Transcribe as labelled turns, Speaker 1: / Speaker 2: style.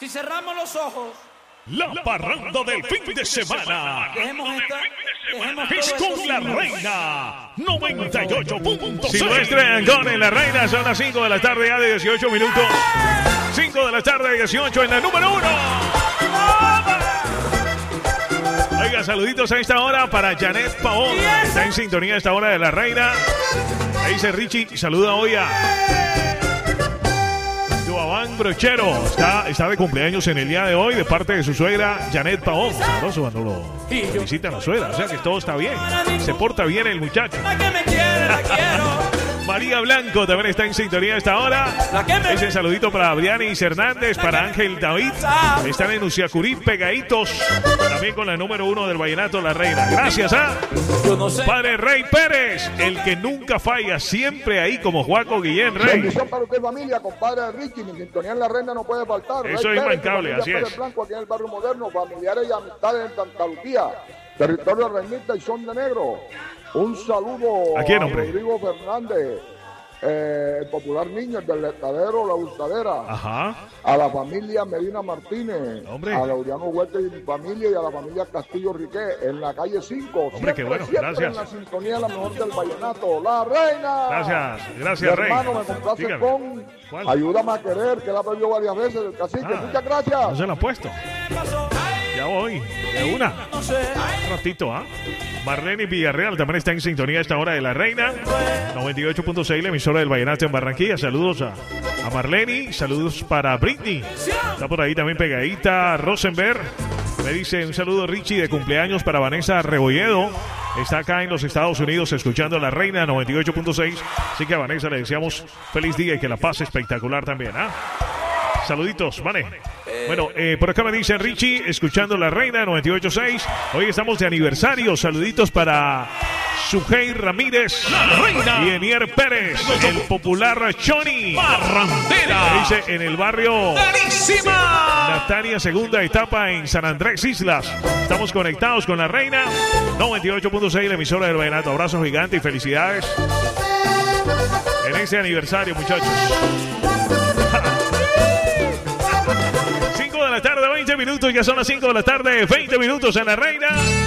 Speaker 1: Si cerramos los ojos,
Speaker 2: la parranda del fin de semana
Speaker 1: dejemos
Speaker 2: es
Speaker 1: todo
Speaker 2: con
Speaker 1: esto
Speaker 2: la
Speaker 1: sin-
Speaker 2: reina 98.6. Silvestre con la reina, son las 5 de la tarde ya de 18 minutos. 5 de la tarde de 18 en la número 1. Oiga, saluditos a esta hora para Janet Pavón. Está en sintonía a esta hora de la reina. Ahí dice Richie, saluda hoy a Joaban Brochero. Está de cumpleaños en el día de hoy de parte de su suegra Janet Pavón. Sabroso cuando lo felicita a la suegra. O sea que todo está bien. Se porta bien el muchacho.
Speaker 1: La que me quiere, la quiero.
Speaker 2: María Blanco también está en sintonía a esta hora. Ese saludito para Adrianis Hernández, para Ángel David. Están en Uciacurí pegaditos. También con la número 1 del vallenato, la reina. Gracias a
Speaker 1: Yo no sé.
Speaker 2: Padre Rey Pérez, el que nunca falla, siempre ahí como Juaco Guillén Rey.
Speaker 3: Bendición para usted, familia, compadre Richie. Mi sintonía en la reina no puede faltar.
Speaker 2: Eso
Speaker 3: Rey
Speaker 2: es
Speaker 3: Pérez,
Speaker 2: immancable,
Speaker 3: familia
Speaker 2: así
Speaker 3: Pérez
Speaker 2: es.
Speaker 3: Blanco, aquí en el barrio moderno, familiares y amistades en Santa Lucía, territorio de Reinita y Son de Negro. Un saludo
Speaker 2: ¿A quién, hombre?
Speaker 3: Rodrigo Fernández, el popular niño, el del Letadero, la Hurtadera.
Speaker 2: Ajá.
Speaker 3: A la familia Medina Martínez,
Speaker 2: Hombre.
Speaker 3: a Laureano Huerta y mi familia y a la familia Castillo Riqué en la calle 5.
Speaker 2: Hombre, qué bueno,
Speaker 3: siempre
Speaker 2: gracias.
Speaker 3: en la sintonía, la mejor del vallenato, la reina.
Speaker 2: Gracias,
Speaker 3: Mi
Speaker 2: Rey.
Speaker 3: hermano, me complace
Speaker 2: Dígame.
Speaker 3: con
Speaker 2: ¿Cuál?
Speaker 3: Ayúdame a querer, que la perdió varias veces el cacique.
Speaker 2: Ah,
Speaker 3: Muchas gracias.
Speaker 2: No se la ha puesto. Ya voy, de una.
Speaker 1: No sé.
Speaker 2: Un ratito, ¿ah? Marlene Villarreal también está en sintonía a esta hora de la reina. 98.6, la emisora del vallenato en Barranquilla. Saludos a Marlene, saludos para Britney. Está por ahí también pegadita Rosenberg. Me dice un saludo Richie de cumpleaños para Vanessa Rebolledo. Está acá en los Estados Unidos escuchando a la reina 98.6. Así que a Vanessa le deseamos feliz día y que la pase espectacular también, ¿ah? Saluditos, Vane. Bueno, por acá me dicen Richie, escuchando la reina 98.6. Hoy estamos de aniversario. Saluditos para Sujei Ramírez,
Speaker 4: La reina.
Speaker 2: y Enier Pérez, el popular Choni.
Speaker 4: Barrandera.
Speaker 2: Dice en el barrio
Speaker 4: ¡Buenísima!
Speaker 2: Natania, segunda etapa en San Andrés Islas. Estamos conectados con la reina 98.6, la emisora del vallenato. Abrazo gigante y felicidades en ese aniversario, muchachos. 5 de la tarde, 20 minutos. Ya son las 5 de la tarde, 20 minutos en la reina.